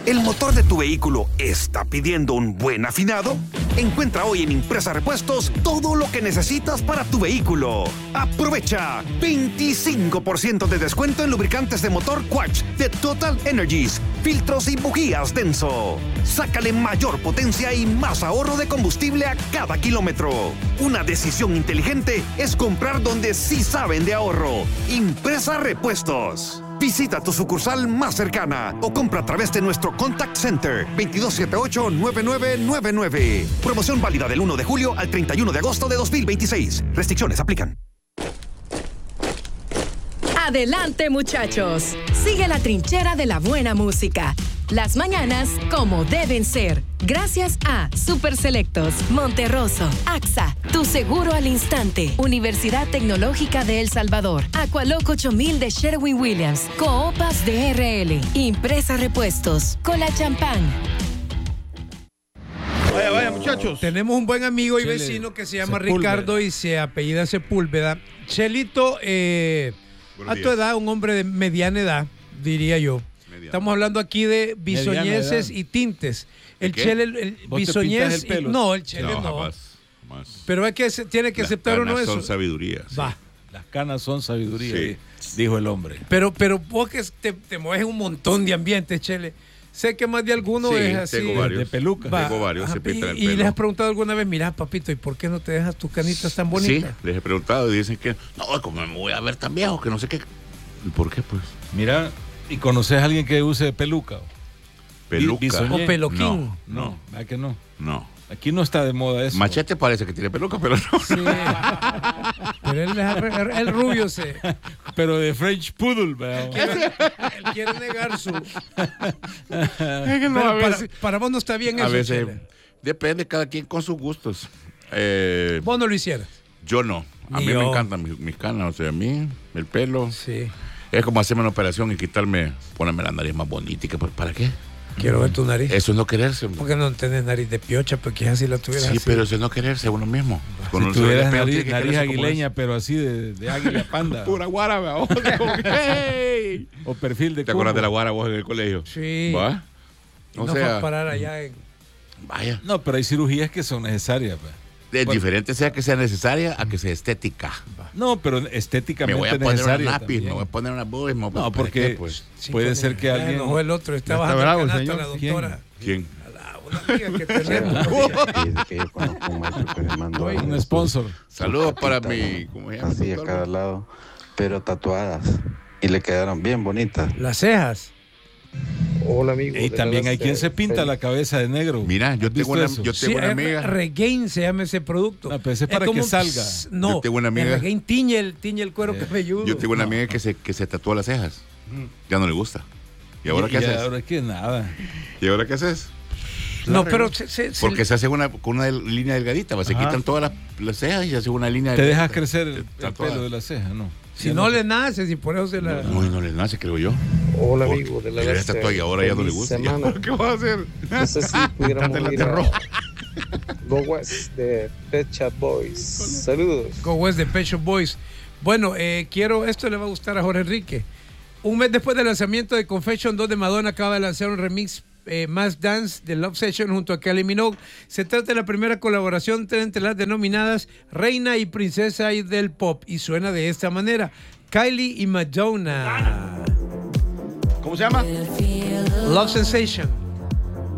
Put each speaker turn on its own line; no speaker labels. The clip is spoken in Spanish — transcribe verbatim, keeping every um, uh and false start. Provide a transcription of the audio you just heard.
¿El motor de tu vehículo está pidiendo un buen afinado? Encuentra hoy en Impresa Repuestos todo lo que necesitas para tu vehículo. Aprovecha veinticinco por ciento de descuento en lubricantes de motor Quatch de Total Energies, filtros y bujías Denso. Sácale mayor potencia y más ahorro de combustible a cada kilómetro. Una decisión inteligente es comprar donde sí saben de ahorro. Impresa Repuestos. Visita tu sucursal más cercana o compra a través de nuestro Contact Center veintidós setenta y ocho, noventa y nueve noventa y nueve. Promoción válida del uno de julio al treinta y uno de agosto de dos mil veintiséis. Restricciones aplican.
Adelante, muchachos. Sigue la trinchera de la buena música. Las mañanas como deben ser. Gracias a Super Selectos, Monterroso, A X A, Tu Seguro al Instante, Universidad Tecnológica de El Salvador, Aqualoco ocho mil de Sherwin-Williams, Coopas de R L, Impresa Repuestos, Cola Champán.
Vaya, vaya, muchachos.
Tenemos un buen amigo y
Chele,
vecino que se llama
Sepúlveda.
Ricardo y se apellida Sepúlveda. Chelito, eh, a tu edad, un hombre de mediana edad, diría yo. Mediana. Estamos hablando aquí de bisoñeses y tintes. El Chele, el, el bisoñés.
El pelo?
Y, no, el Chele
No,
no.
jamás, jamás.
Pero es que se, tiene que
Las
aceptar uno
canas
eso.
son sabiduría. Sí.
Va.
Las canas son sabiduría,
Sí.
dijo el hombre.
Pero, pero vos que te, te mueves en un montón de ambientes, Chele. Sé que más de alguno
Sí,
es así.
tengo varios.
De peluca.
Va.
Tengo varios,
Ajá,
se pintan el
y, y
pelo.
les has preguntado alguna vez, mira, papito, ¿y por qué no te dejas tus canitas tan bonitas?
Sí, les he preguntado y dicen que no, como me voy a ver tan viejo, que no sé qué. ¿Y por qué, pues?
Mira, ¿y conoces a alguien que use peluca?
Peluca.
Bi- bisoñé.
O peloquín.
No,
No,
no,
¿verdad que no?
no.
Aquí no está de moda eso.
Machete parece que tiene peluca, pero no.
Sí. Pero él es el rubio, se.
Pero de French Poodle, ¿verdad?
Él quiere negar su.
Es que no,
Pero
a
para,
veces,
para vos no está bien
a
eso,
veces
Chele.
depende cada quien con sus gustos. Eh,
Vos no lo hicieras.
yo no. A
Ni
mí
yo.
me encantan mis, mis canas, o sea, a mí, el pelo.
Sí.
Es como hacerme una operación y quitarme, ponerme la nariz más bonita. y que, ¿Para qué?
Quiero ver tu nariz.
Eso es no quererse.
¿Por qué no tenés nariz de piocha? Porque así la tuvieras.
Sí,
así.
pero eso es no quererse uno mismo.
Si
Cuando uno se ve
tuvieras
al espejo,
nariz,
tiene que
nariz
quererse como
aguileña, pero así de, de águila panda.
es. Pura guara, vos. hey.
O perfil de
¿Te acuerdas
curvo.
de la guara vos en el colegio?
Sí.
¿Va?
Y
O
no
sea,
fue a parar allá en.
vaya.
No, pero hay cirugías que son necesarias. Pues.
Es
Bueno.
diferente sea que sea necesaria a que sea estética.
No, pero
Me
estéticamente
voy a poner una
necesaria
napis,
también.
me voy a poner una boobies. me voy a-
No,
¿para
porque
qué, pues?
puede ser que
Ya
alguien...
enojó el otro, está
Ya está
bajando
bravo
el
el
canasto
señor.
la
¿Quién?
doctora.
¿Quién?
A la- Una amiga que tenemos.
Dice que yo conozco un maestro que me mandó
Oye,
ahí
Un
sus-
sponsor.
sus
Saludos para
capitas,
mi... ¿Cómo se llama?
así a cada lado, pero tatuadas y le quedaron bien bonitas.
Las cejas.
Hola, amigo.
Y también hay quien se pinta la cabeza de negro.
Mira, yo
¿Has
tengo
visto
una,
eso?
yo tengo
Sí,
una
es
amiga.
Regain se llama ese producto.
No, pero ese es para que salga.
No,
Yo tengo una amiga-
el Regain tiñe el, tiñe el cuero
Eh,
cabelludo.
Yo tengo una amiga que se, que se tatúa las cejas. Ya no le gusta. ¿Y ahora qué
Y
haces?
ahora que nada.
¿Y ahora qué haces?
No, pero se, se- se-
Porque se hace una, con una línea delgadita. pues, Se
Ajá.
quitan todas las, las cejas y se hace una línea
Te
delgadita.
dejas crecer el, el
Tatuada.
pelo de la ceja, ¿no?
si
Ya
no le nace, si por eso se la.
No, no le nace, creo yo.
Hola,
Porque
amigo de la
le
Lester.
tatuado y ahora ya no le
Feliz
gusta. ¿Y
semana.
ahora ¿Qué vas a hacer?
No sé si pudiéramos
Dátela
ir
de rojo.
a Go West de Pet Shop Boys. Saludos.
Go West de Pet Shop Boys. Bueno, eh, quiero, esto le va a gustar a Jorge Enrique. Un mes después del lanzamiento de Confession dos de Madonna, acaba de lanzar un remix eh, Mass Dance de Love Session junto a Kylie Minogue. Se trata de la primera colaboración entre las denominadas Reina y Princesa del Pop y suena de esta manera: Kylie y Madonna.
¿Cómo se llama?
Love Sensation.